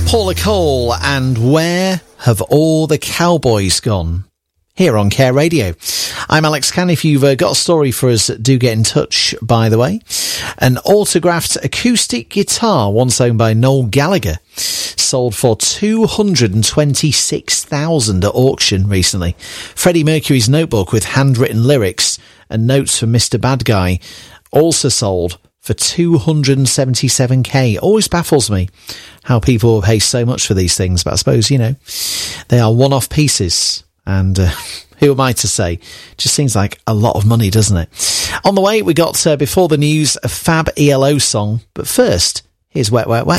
Paula Cole and Where Have All the Cowboys Gone? Here on Care Radio. I'm Alex Cann. If you've got a story for us, do get in touch, by the way. An autographed acoustic guitar, once owned by Noel Gallagher, sold for $226,000 at auction recently. Freddie Mercury's notebook with handwritten lyrics and notes from Mr. Bad Guy also sold for $277,000. Always baffles me how people will pay so much for these things, but I suppose, you know, they are one-off pieces. And who am I to say? Just seems like a lot of money, doesn't it? On the way, we got, before the news, a fab ELO song. But first, here's Wet, Wet, Wet.